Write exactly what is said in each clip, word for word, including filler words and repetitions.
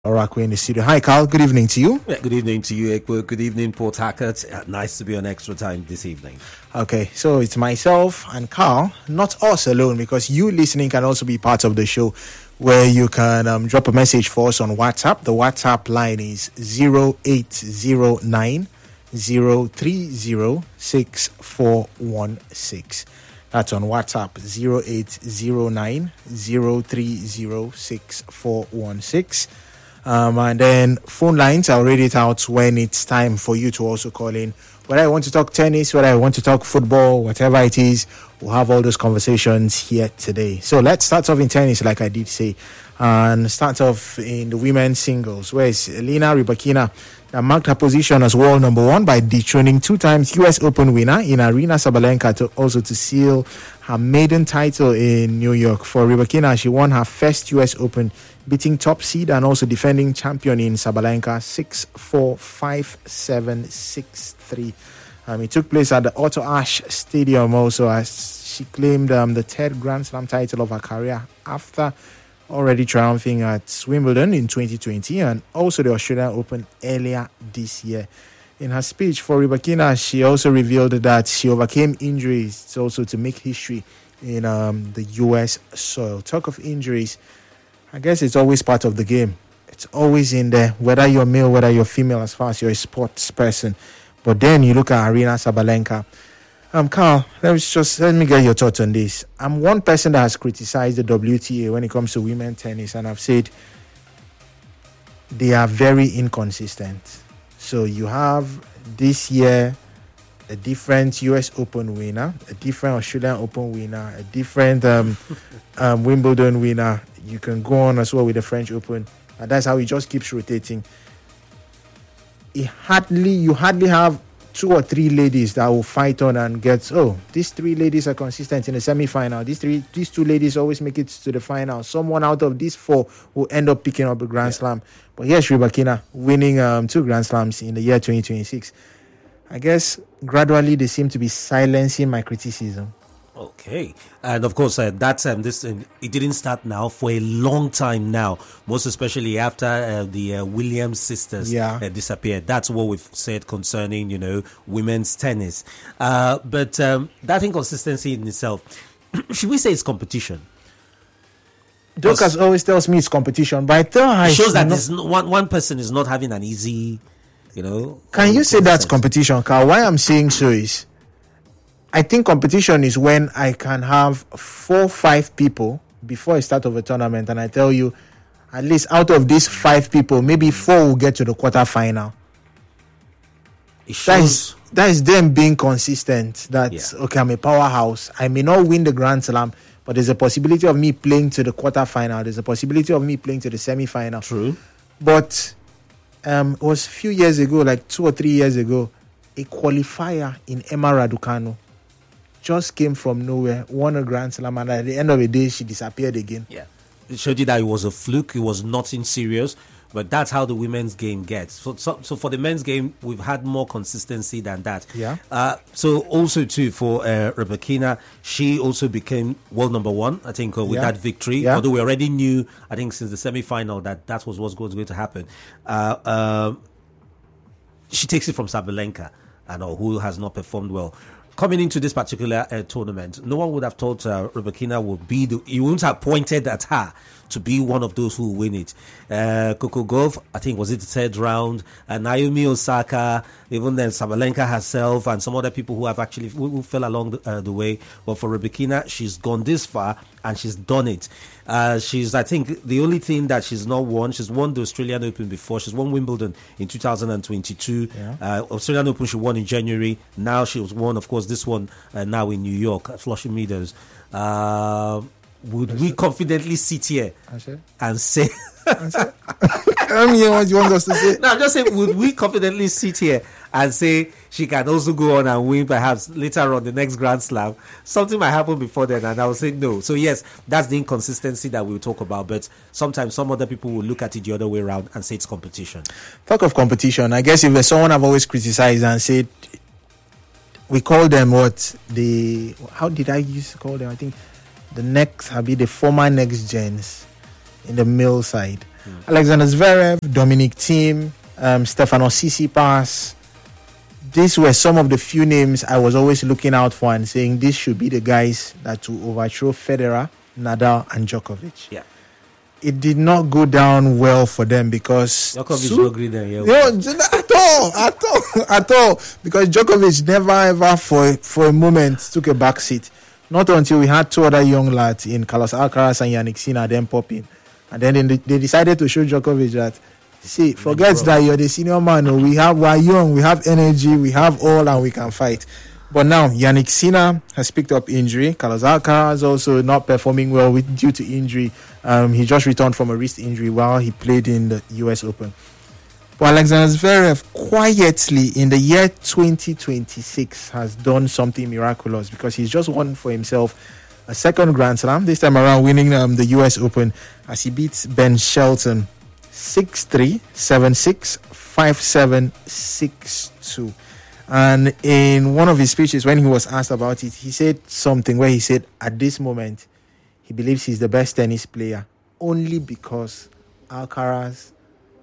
Oracle in the studio. Hi, Carl. Good evening to you. Yeah, good evening to you, Ekwo. Good evening, Port Harcourt. Uh, nice to be on Extra Time this evening. Okay, so it's myself and Carl, not us alone, because you listening can also be part of the show, where you can um, drop a message for us on WhatsApp. The WhatsApp line is zero eight zero nine zero three zero six four one six. That's on WhatsApp, zero eight zero nine zero three zero six four one six. Um, and then phone lines, I'll read it out when it's time for you to also call in. Whether I want to talk tennis, whether I want to talk football, whatever it is, we'll have all those conversations here today. So let's start off in tennis, like I did say, and start off in the women's singles, where it's Elena Rybakina that marked her position as world number one by dethroning two times U S Open winner in Aryna Sabalenka to also to seal her maiden title in New York. For Rybakina, she won her first U S Open, beating top seed and also defending champion in Sabalenka six four, five seven, six three. Um, it took place at the Otto Ashe Stadium also, as she claimed um, the third Grand Slam title of her career after already triumphing at Wimbledon in twenty twenty and also the Australian Open earlier this year. In her speech for Rybakina, she also revealed that she overcame injuries also to make history in um, the U S soil. Talk of injuries, I guess it's always part of the game. It's always in there, whether you're male, whether you're female, as far as you're a sports person. But then you look at Aryna Sabalenka. Um, Carl, let me just let me get your thoughts on this. I'm one person that has criticized the W T A when it comes to women tennis, and I've said they are very inconsistent. So you have this year a different U S Open winner, a different Australian Open winner, a different um, um, Wimbledon winner. You can go on as well with the French Open, and that's how it just keeps rotating. It hardly you hardly have two or three ladies that will fight on and get, oh, these three ladies are consistent in the semi-final. These three, these two ladies always make it to the final. Someone out of these four will end up picking up a Grand yeah. Slam. But here's Rybakina winning um, two Grand Slams in the year twenty twenty-six. I guess gradually they seem to be silencing my criticism. Okay, and of course uh, that's um, this uh, it didn't start now for a long time now, most especially after uh, the uh, Williams sisters yeah. uh, disappeared. That's what we've said concerning, you know, women's tennis. Uh, but um, that inconsistency in itself, should we say it's competition? Dorcas always tells me it's competition, but I tell her it shows that not, no, one one person is not having an easy, you know. Can you say that's competition, Carl? Why I'm saying so is, I think competition is when I can have four, five people before the start of a tournament, and I tell you, at least out of these five people, maybe four will get to the quarterfinal. That is, that is them being consistent. That's, yeah. okay, I'm a powerhouse. I may not win the Grand Slam, but there's a possibility of me playing to the quarterfinal. There's a possibility of me playing to the semi-final. True. But um, it was a few years ago, like two or three years ago, a qualifier in Emma Raducanu just came from nowhere, won a Grand Slam, and at the end of the day, she disappeared again. Yeah, it showed you that it was a fluke. It was nothing serious, but that's how the women's game gets. So, so, so for the men's game, we've had more consistency than that. Yeah. Uh, so also too for uh, Rybakina, she also became world number one, I think, uh, with yeah. that victory. Yeah. Although we already knew, I think, since the semi-final that that was what was going to happen. Uh, uh, she takes it from Sabalenka, and uh, who has not performed well. Coming into this particular uh, tournament, no one would have thought uh, Rybakina would be the. You wouldn't have pointed at her to be one of those who will win it. Uh, Coco Gauff, I think, was it the third round? Uh, Naomi Osaka, even then Sabalenka herself, and some other people who have actually who, who fell along the, uh, the way. But for Rybakina, she's gone this far and she's done it. Uh, she's, I think, the only thing that she's not won. She's won the Australian Open before. She's won Wimbledon in two thousand twenty-two. Yeah. Uh, Australian Open she won in January. Now she was won, of course, this one uh, now in New York at Flushing Meadows. Uh, would we confidently sit here and say? I mean, what you want us to say? No, I'm just saying, would we confidently sit here and say she can also go on and win perhaps later on the next Grand Slam? Something might happen before then, and I will say no. So yes, that's the inconsistency that we'll talk about, but sometimes some other people will look at it the other way around and say it's competition. Talk of competition, I guess if there's someone I've always criticized and said, we call them what? The, how did I used to call them? I think the next, I'll be the former next gens in the male side. Mm. Alexander Zverev, Dominic Thiem, um, Stefanos Tsitsipas. These were some of the few names I was always looking out for and saying this should be the guys that will overthrow Federer, Nadal, and Djokovic. Yeah. It did not go down well for them because Djokovic so, no agree there, yeah. No, at all, at all, at all. Because Djokovic never ever for for a moment took a back seat. Not until we had two other young lads in Carlos Alcaraz and Yannick Sinner then popping, and then they, they decided to show Djokovic that, see, forget that you're the senior man. No, we have we're young, we have energy, we have all, and we can fight. But now Yannick Sinner has picked up injury. Carlos Alcaraz also not performing well with due to injury. Um, he just returned from a wrist injury while he played in the U S Open. But Alexander Zverev quietly in the year twenty twenty-six has done something miraculous because he's just won for himself a second Grand Slam, this time around winning um, the U S Open as he beats Ben Shelton six three, seven six, five seven, six two. And in one of his speeches, when he was asked about it, he said something where he said, at this moment, he believes he's the best tennis player only because Alcaraz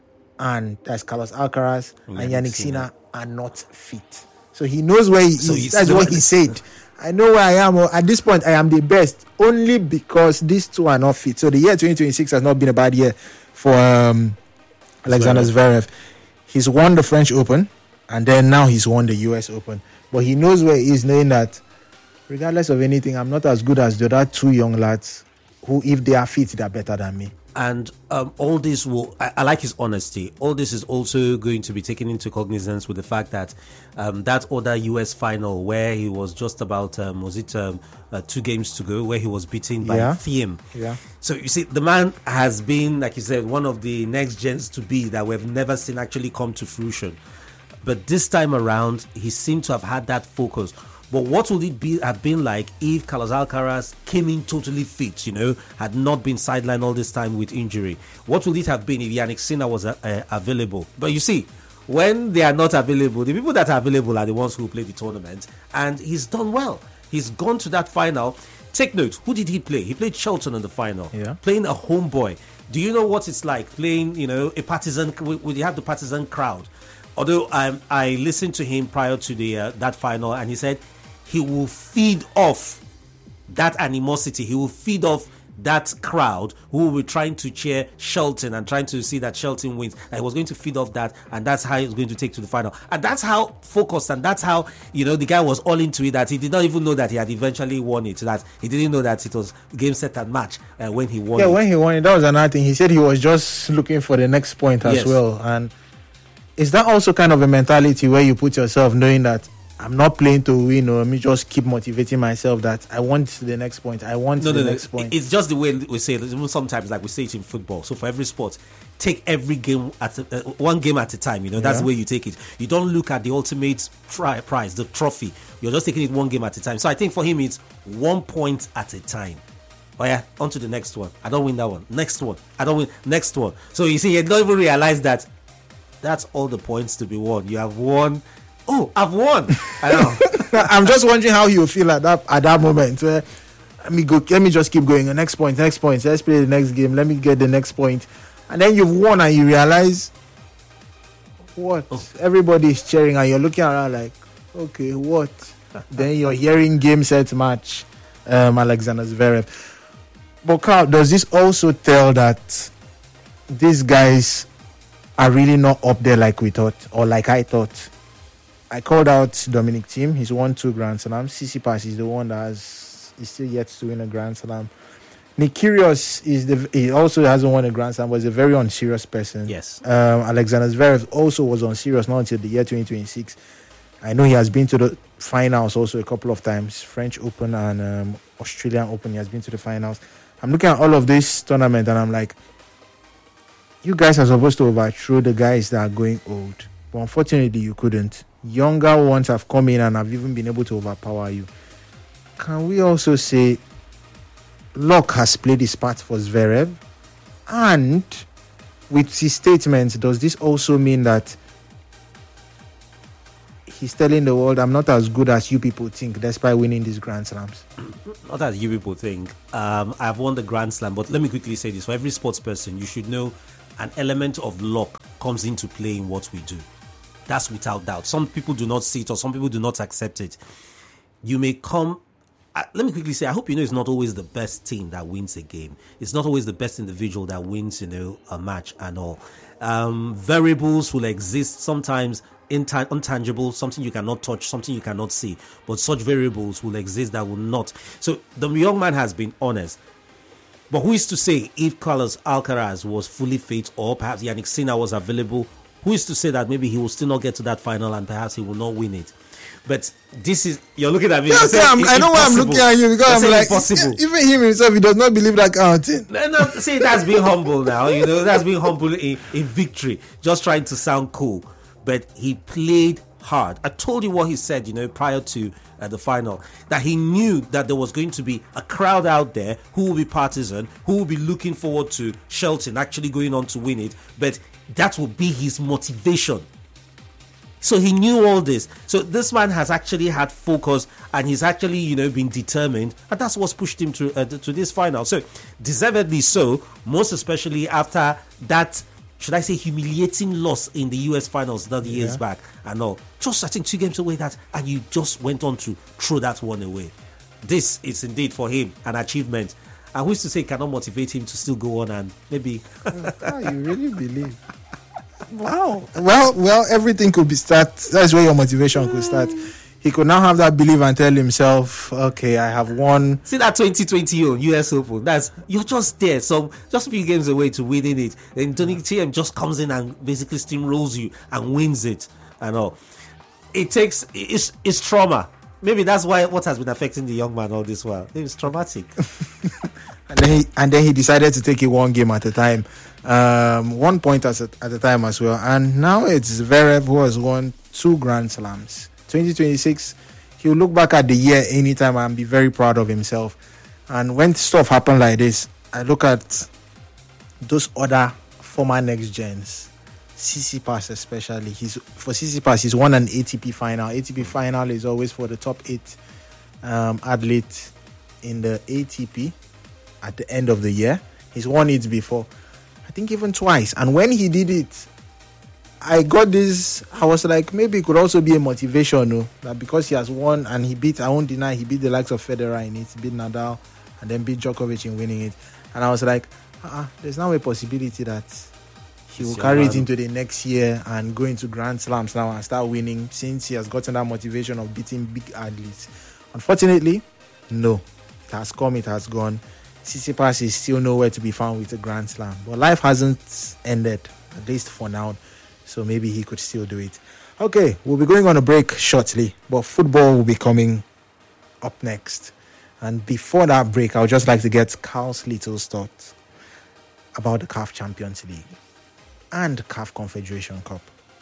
and that's Carlos Alcaraz yeah, and Yannick Sinner are not fit. So he knows where he so is. That's what he said. I know where I am. At this point, I am the best only because these two are not fit. So the year twenty twenty-six has not been a bad year for um, Alexander Zverev. He's won the French Open and then now he's won the U S Open. But he knows where he is, knowing that regardless of anything, I'm not as good as the other two young lads who, if they are fit, they're better than me. And um, all this will, I, I like his honesty. All this is also going to be taken into cognizance with the fact that um, that other U S final where he was just about, um, was it um, uh, two games to go, where he was beaten by yeah. Thiem. Yeah. So you see, the man has been, like you said, one of the next gens to be that we've never seen actually come to fruition. But this time around, he seemed to have had that focus. But what would it be have been like if Carlos Alcaraz came in totally fit, you know, had not been sidelined all this time with injury? What would it have been if Yannick Sinner was uh, uh, available? But you see, when they are not available, the people that are available are the ones who play the tournament. And he's done well. He's gone to that final. Take note, who did he play? He played Shelton in the final, yeah. playing a homeboy. Do you know what it's like playing, you know, a partisan, when you have the partisan crowd? Although um, I listened to him prior to the uh, that final, and he said he will feed off that animosity. He will feed off that crowd who will be trying to cheer Shelton and trying to see that Shelton wins. And he was going to feed off that, and that's how he was going to take to the final. And that's how focused, and that's how, you know, the guy was all into it, that he did not even know that he had eventually won it. That he didn't know that it was game, set, and match uh, when he won yeah, it. Yeah, when he won it, that was another thing. He said he was just looking for the next point as yes. well. And is that also kind of a mentality where you put yourself knowing that I'm not playing to win, or me just keep motivating myself that I want the next point. I want no, the no, next no. point. It's just the way we say it. Sometimes, like we say it in football. So for every sport, take every game at a, uh, one game at a time. You know, that's yeah. the way you take it. You don't look at the ultimate tri- prize, the trophy. You're just taking it one game at a time. So I think for him, it's one point at a time. Oh yeah, on to the next one. I don't win that one. Next one. I don't win. Next one. So you see, you don't even realize that that's all the points to be won. You have won. Oh, I've won. I know. I'm just wondering how you feel at that at that moment. Where, let me go. Let me just keep going. The next point. Next point. Let's play the next game. Let me get the next point. And then you've won, and you realize what oh. everybody is cheering, and you're looking around like, okay, what? Then you're hearing game, set, match. Um, Alexander Zverev. But Carl, does this also tell that these guys are really not up there like we thought, or like I thought? I called out Dominic Thiem. He's won two Grand Slams. Tsitsipas is the one that has is still yet to win a Grand Slam. Nick Kyrgios is the he also hasn't won a Grand Slam, but is a very unserious person. Yes. Um, Alexander Zverev also was unserious not until the year twenty twenty-six. I know he has been to the finals also a couple of times, French Open and um, Australian Open. He has been to the finals. I'm looking at all of this tournament and I'm like, you guys are supposed to overthrow the guys that are going old. But unfortunately, you couldn't. Younger ones have come in and have even been able to overpower you. Can we also say luck has played his part for Zverev? And with his statements, does this also mean that he's telling the world, I'm not as good as you people think, despite winning these Grand Slams? Not as you people think. Um, I've won the Grand Slam, but let me quickly say this. For every sports person, you should know an element of luck comes into play in what we do. That's without doubt. Some people do not see it, or some people do not accept it. You may come. Uh, let me quickly say, I hope you know it's not always the best team that wins a game. It's not always the best individual that wins, you know, a match and all. Um, variables will exist sometimes. Intan- intangible, something you cannot touch, something you cannot see, but such variables will exist that will not. So the young man has been honest, but who is to say if Carlos Alcaraz was fully fit, or perhaps Yannick Sinner was available, who is to say that maybe he will still not get to that final and perhaps he will not win it? But this is, you're looking at me. Yeah, okay, I'm, I know why I'm looking at you, because I'm like, impossible. Even him himself, he does not believe that counting. No, no, see, that's being humble now, you know, that's being humble in, in victory, just trying to sound cool. But he played hard. I told you what he said, you know, prior to uh, the final, that he knew that there was going to be a crowd out there who will be partisan, who will be looking forward to Shelton actually going on to win it. But that will be his motivation. So he knew all this. So this man has actually had focus, and he's actually, you know, been determined, and that's what's pushed him to uh, to this final. So deservedly so, most especially after that, should I say, humiliating loss in the U S finals that yeah. years back and all. Just, I think, two games away that, and you just went on to throw that one away. This is indeed for him an achievement. And who's to say cannot motivate him to still go on and maybe... Oh, you really believe? Wow. Well, well, everything could be start. That's where your motivation could start. He could now have that belief and tell himself, okay, I have won. See that twenty twenty U S Open? That's, you're just there. So just a few games away to winning it. Then Dominic Thiem just comes in and basically steamrolls you and wins it and all. It takes, it's, it's trauma. Maybe that's why what has been affecting the young man all this while. It's traumatic. and then he and then he decided to take it one game at a time. Um, one point at a, at a time as well. And now it's Zverev who has won two Grand Slams. twenty twenty-six, he'll look back at the year anytime and be very proud of himself. And when stuff happen like this, I look at those other former next gens, Tsitsipas especially. He's for Tsitsipas, he's won an A T P final. A T P final is always for the top eight um, athlete in the A T P at the end of the year. He's won it before, I think even twice. And when he did it, I got this, I was like, maybe it could also be a motivation, no? That because he has won and he beat, I won't deny, he beat the likes of Federer in it, beat Nadal, and then beat Djokovic in winning it. And I was like, uh-uh, there's now a possibility that he will carry it into the next year and go into Grand Slams now and start winning, since he has gotten that motivation of beating big athletes. Unfortunately, no. It has come, it has gone. Tsitsipas is still nowhere to be found with a Grand Slam. But life hasn't ended, at least for now. So maybe he could still do it. Okay, we'll be going on a break shortly, but football will be coming up next. And before that break, I would just like to get Carl's little thoughts about the C A F Champions League and C A F Confederation Cup.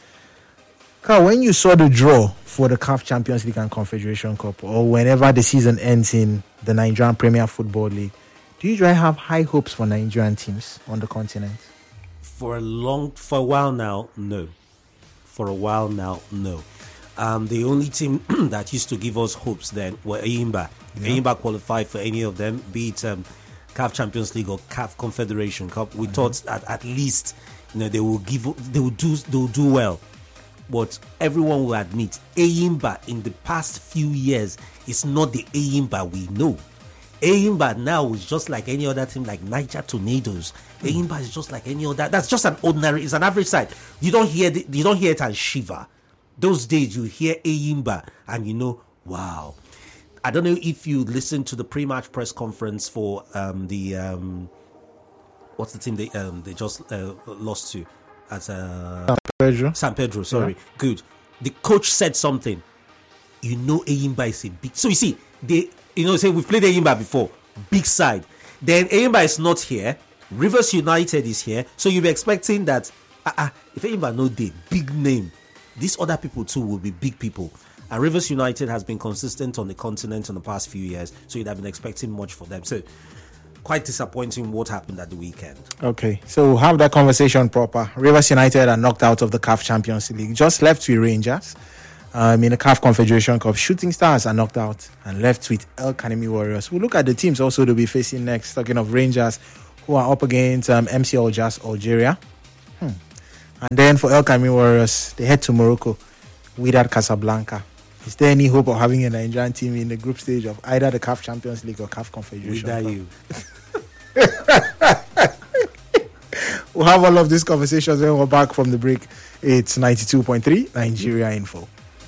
Carl, when you saw the draw for the C A F Champions League and Confederation Cup, or whenever the season ends in the Nigerian Premier Football League, do you usually have high hopes for Nigerian teams on the continent? For a long, for a while now, no. For a while now, no. Um, the only team that used to give us hopes then were Enyimba. If yeah. Enyimba qualified for any of them, be it um, C A F Champions League or C A F Confederation Cup, we mm-hmm. thought that at least, you know, they will give, they will do, they will do well. But everyone will admit, Enyimba in the past few years is not the Enyimba we know. Enyimba now is just like any other team, like Niger Tornadoes. Mm. Enyimba is just like any other. That's just an ordinary. It's an average side. You don't hear the, you don't hear it and shiver. Those days you hear Enyimba and you know, wow. I don't know if you listened to the pre-match press conference for um, the um, what's the team they um, they just uh, lost to at uh, San Pedro. San Pedro, sorry. Yeah. Good. The coach said something. You know, Enyimba is a big. So you see, they. You know, say we've played Enyimba before, big side. Then Enyimba is not here. Rivers United is here, so you'll be expecting that. Uh, uh, if Enyimba no day, big name, these other people too will be big people. And Rivers United has been consistent on the continent in the past few years, so you'd have been expecting much for them. So, quite disappointing what happened at the weekend. Okay, so we'll have that conversation proper. Rivers United are knocked out of the C A F Champions League, just left with Rangers. Um, in the C A F Confederation Cup, Shooting Stars are knocked out and left with El Kanemi Warriors. We'll look at the teams also to be facing next. Talking of Rangers, who are up against um, M C Algiers Algeria, And then for El Kaimi Warriors, they head to Morocco, Wydad Casablanca. Is there any hope of having a Nigerian team in the group stage of either the C A F Champions League or C A F Confederation Cup? you. We'll have all of these conversations when we're back from the break. It's ninety-two point three Nigeria Info.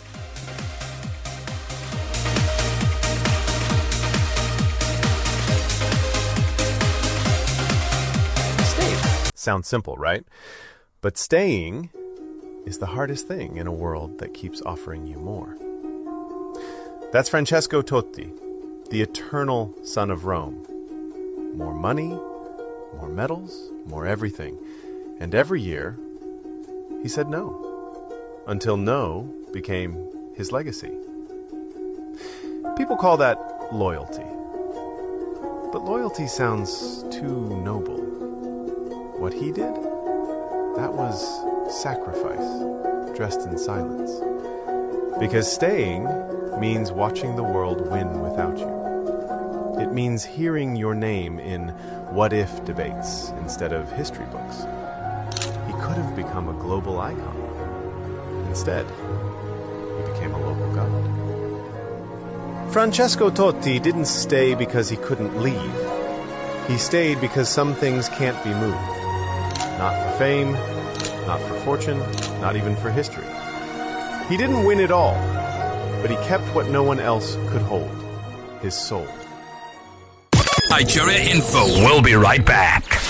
Sounds simple, right? But staying is the hardest thing in a world that keeps offering you more. That's Francesco Totti, the eternal son of Rome. More money, more medals, more everything. And every year, he said no. Until no became his legacy. People call that loyalty. But loyalty sounds too noble. What he did? That was sacrifice, dressed in silence. Because staying means watching the world win without you. It means hearing your name in what-if debates instead of history books. He could have become a global icon. Instead, he became a local god. Francesco Totti didn't stay because he couldn't leave. He stayed because some things can't be moved. Not for fame, not for fortune, not even for history. He didn't win it all, but he kept what no one else could hold, his soul. Nigeria Info. We'll be right back.